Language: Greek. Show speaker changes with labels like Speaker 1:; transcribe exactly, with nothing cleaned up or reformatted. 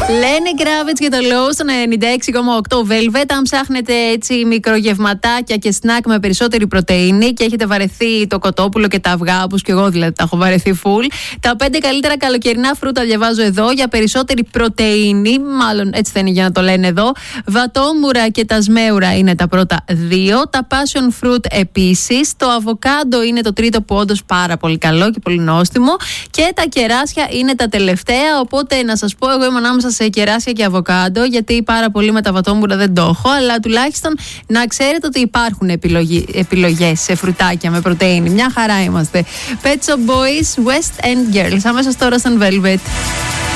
Speaker 1: Lenny Kravitz και το Low στον ενενήντα έξι κόμμα οκτώ Velvet. Αν ψάχνετε έτσι μικρογευματάκια και σνακ με περισσότερη πρωτεΐνη και έχετε βαρεθεί το κοτόπουλο και τα αυγά, όπως και εγώ δηλαδή τα έχω βαρεθεί full, τα πέντε καλύτερα καλοκαιρινά φρούτα διαβάζω εδώ για περισσότερη πρωτεΐνη. Μάλλον έτσι δεν είναι για να το λένε εδώ. Βατόμουρα και τα σμέουρα είναι τα πρώτα δύο. Τα passion fruit επίσης. Το αβοκάντο είναι το τρίτο που όντως πάρα πολύ καλό και πολύ νόστιμο. Και τα κεράσια είναι τα τελευταία. Οπότε να σας πω, εγώ είμαι ανάμεσα σε κεράσια και αβοκάντο, γιατί πάρα πολύ με τα βατόμουρα δεν το έχω. Αλλά τουλάχιστον να ξέρετε ότι υπάρχουν επιλογές σε φρουτάκια με πρωτεΐνη. Μια χαρά είμαστε. Pet Shop Boys, West End Girls. Αμέσως τώρα στον Velvet.